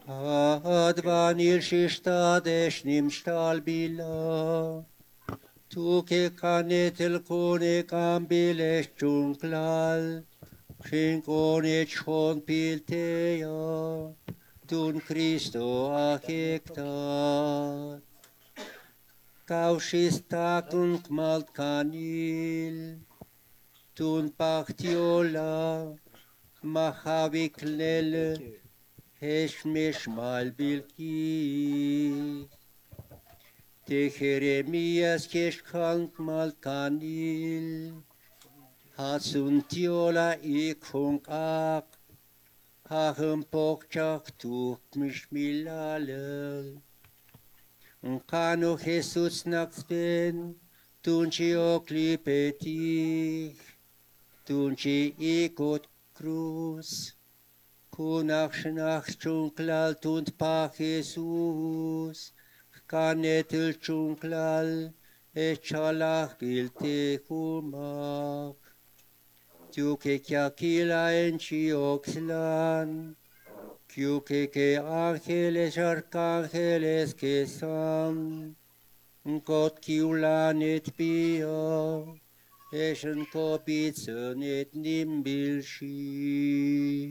Advanil și stadeșnim ștalbila, tu che canetel cone cambilești ciunclal, și-n cone cion pilteia, dun Cristo a hectat. Cau și stacun cmalt canil, dun pahtiola, mahavik lele, Heșmeș mal bilchi, te Jeremias keșkank mal canil, Hasuntiola ikhunk hahım pokçak tukmuş milalel. Cano Jesus naxben, tunci ocli petich, tunci ikot cruz. Kunach nach ciunclal tunt pa Jesus, canetul ciunclal, e chalach bilte humach. Tu que chiachila en chi oxlan, tu que ángeles arcángeles que son, God kiulan et pia, eschen kopitsen et nimbilshi.